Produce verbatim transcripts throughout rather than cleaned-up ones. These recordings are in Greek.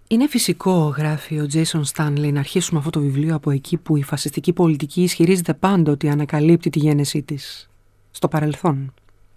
Είναι φυσικό, γράφει ο Τζέισον Στάνλεϊ, να αρχίσουμε αυτό το βιβλίο από εκεί που η φασιστική πολιτική ισχυρίζεται πάντοτε ότι ανακαλύπτει τη γένεσή της, στο παρελθόν.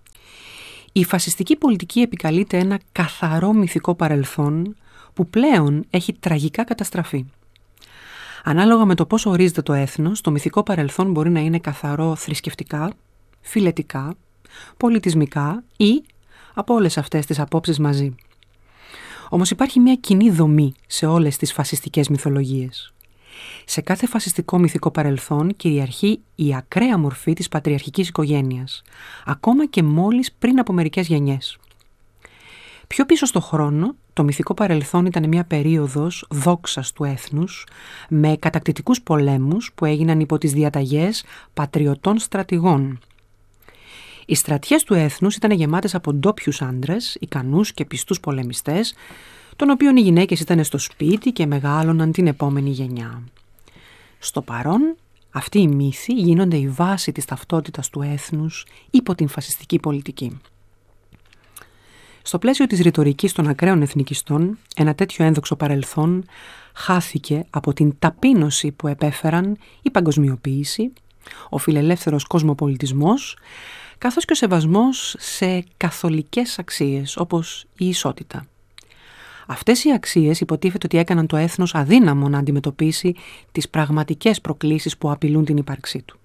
Η φασιστική πολιτική επικαλείται ένα καθαρό μυθικό παρελθόν που πλέον έχει τραγικά καταστραφεί. Ανάλογα με το πώς ορίζεται το έθνος, το μυθικό παρελθόν μπορεί να είναι καθαρό θρησκευτικά, φιλετικά, πολιτισμικά ή από όλες αυτές τις απόψεις μαζί. Όμως υπάρχει μια κοινή δομή σε όλες τις φασιστικές μυθολογίες. Σε κάθε φασιστικό μυθικό παρελθόν κυριαρχεί η ακραία μορφή της πατριαρχικής οικογένειας, ακόμα και μόλις πριν από μερικές γενιές. Πιο πίσω στο χρόνο, το μυθικό παρελθόν ήταν μια περίοδος δόξας του έθνους, με κατακτητικούς πολέμους που έγιναν υπό τις διαταγές πατριωτών στρατηγών. Οι στρατιές του έθνους ήταν γεμάτες από ντόπιους άντρες, ικανούς και πιστούς πολεμιστές, των οποίων οι γυναίκες ήταν στο σπίτι και μεγάλωναν την επόμενη γενιά. Στο παρόν, αυτοί οι μύθοι γίνονται η βάση της ταυτότητας του έθνους υπό την φασιστική πολιτική. Στο πλαίσιο της ρητορικής των ακραίων εθνικιστών, ένα τέτοιο ένδοξο παρελθόν χάθηκε από την ταπείνωση που επέφεραν η παγκοσμιοποίηση, ο φιλελεύθερος κοσμοπολιτισμός, καθώς και ο σεβασμός σε καθολικές αξίες, όπως η ισότητα. Αυτές οι αξίες υποτίθεται ότι έκαναν το έθνος αδύναμο να αντιμετωπίσει τις πραγματικές προκλήσεις που απειλούν την ύπαρξή του.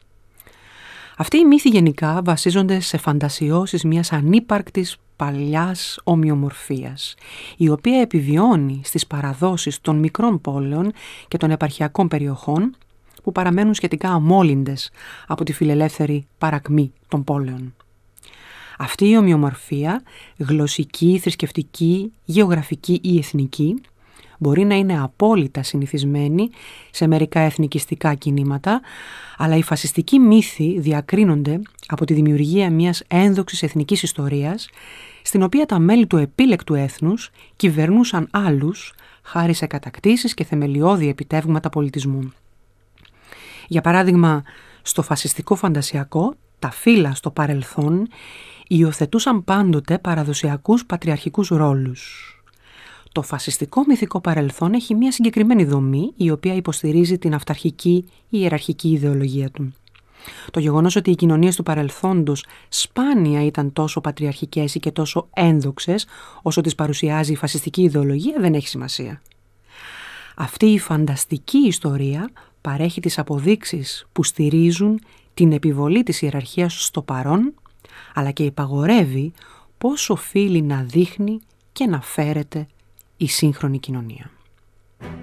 Αυτοί οι μύθοι γενικά βασίζονται σε φαντασιώσεις μιας ανύπαρκτης παλιάς ομοιομορφίας, η οποία επιβιώνει στις παραδόσεις των μικρών πόλεων και των επαρχιακών περιοχών, που παραμένουν σχετικά αμόλυντες από τη φιλελεύθερη παρακμή των πόλεων. Αυτή η ομοιομορφία, γλωσσική, θρησκευτική, γεωγραφική ή εθνική, μπορεί να είναι απόλυτα συνηθισμένη σε μερικά εθνικιστικά κινήματα, αλλά οι φασιστικοί μύθοι διακρίνονται από τη δημιουργία μιας ένδοξης εθνικής ιστορίας, στην οποία τα μέλη του επίλεκτου έθνους κυβερνούσαν άλλους, χάρη σε κατακτήσεις και θεμελιώδη επιτεύγματα πολιτισμού. Για παράδειγμα, στο φασιστικό φαντασιακό, τα φύλλα στο παρελθόν υιοθετούσαν πάντοτε παραδοσιακούς πατριαρχικούς ρόλους. Το φασιστικό μυθικό παρελθόν έχει μια συγκεκριμένη δομή, η οποία υποστηρίζει την αυταρχική ή ιεραρχική ιδεολογία του. Το γεγονός ότι οι κοινωνίες του παρελθόντος σπάνια ήταν τόσο πατριαρχικές ή και τόσο ένδοξες όσο τις παρουσιάζει η φασιστική ιδεολογία δεν έχει σημασία. Αυτή η φανταστική ιστορία παρέχει τις αποδείξεις που στηρίζουν την επιβολή της ιεραρχίας στο παρόν, αλλά και υπαγορεύει πώς οφείλει να δείχνει και να φέρεται η σύγχρονη κοινωνία.